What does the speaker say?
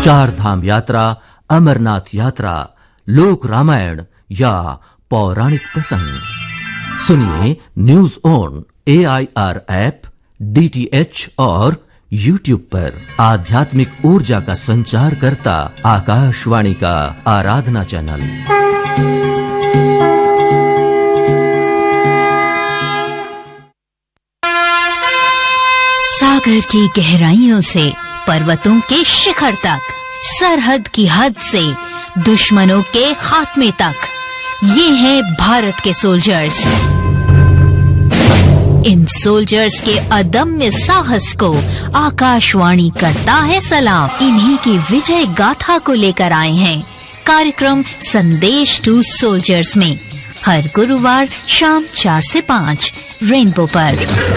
चार धाम यात्रा, अमरनाथ यात्रा, लोक रामायण या पौराणिक प्रसंग सुनिए news on AIR app, DTH और YouTube पर। आध्यात्मिक ऊर्जा का संचार करता आकाशवाणी का आराधना चैनल। सागर की गहराइयों से पर्वतों के शिखर तक, सरहद की हद से दुश्मनों के खात्मे तक, ये हैं भारत के सोल्जर्स। इन सोल्जर्स के अदम्य साहस को आकाशवाणी करता है सलाम। इन्हीं की विजय गाथा को लेकर आए हैं कार्यक्रम संदेश टू सोल्जर्स में, हर गुरुवार शाम 4 से 5 रेनबो पर।